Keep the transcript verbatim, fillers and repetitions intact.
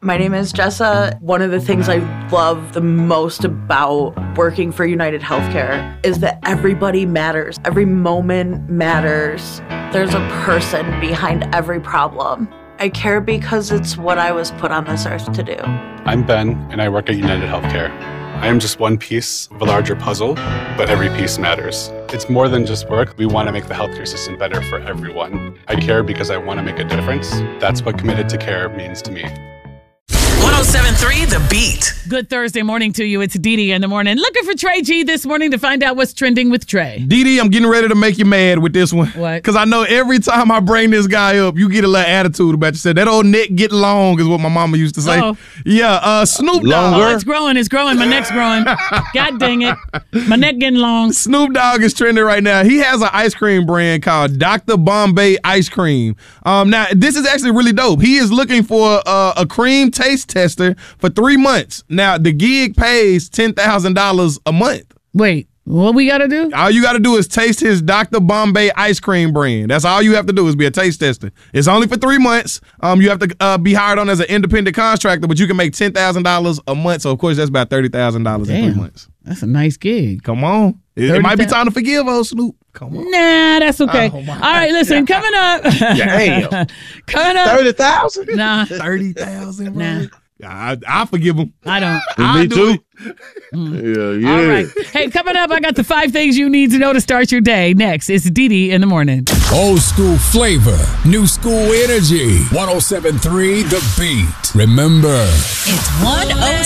My name is Jessa. One of the things I love the most about working for United Healthcare is that everybody matters. Every moment matters. There's a person behind every problem. I care because it's what I was put on this earth to do. I'm Ben, and I work at United Healthcare. I am just one piece of a larger puzzle, but every piece matters. It's more than just work. We want to make the healthcare system better for everyone. I care because I want to make a difference. That's what committed to care means to me. one oh seven point three The Beat. Good Thursday morning to you. It's Dee Dee in the morning. Looking for Trey G this morning to find out what's trending with Trey. Dee Dee, I'm getting ready to make you mad with this one. What? Because I know every time I bring this guy up, you get a little attitude about yourself. That old neck get long is what my mama used to say. Uh-oh. Yeah, uh, Snoop Dogg. Oh, it's growing. It's growing. My neck's growing. God dang it. My neck getting long. Snoop Dogg is trending right now. He has an ice cream brand called Doctor Bombay Ice Cream. Um, now, this is actually really dope. He is looking for uh, a cream taste tester for three months. Now, the gig pays ten thousand dollars a month. Wait, what we got to do? All you got to do is taste his Doctor Bombay ice cream brand. That's all you have to do is be a taste tester. It's only for three months. Um, you have to uh, be hired on as an independent contractor, but you can make ten thousand dollars a month. So, of course, that's about thirty thousand dollars in three months. That's a nice gig. Come on. It, it might be time to forgive old Snoop. Come on. Nah, that's okay. Oh, all right, listen, coming up. Damn. coming up. thirty thousand Nah. thirty thousand Nah. I, I forgive him. I don't. I Me do too. it. Yeah, yeah. All right. Hey, coming up, I got the five things you need to know to start your day. Next, it's Dee Dee in the morning. Old school flavor, new school energy. one oh seven point three The Beat. Remember, It's one oh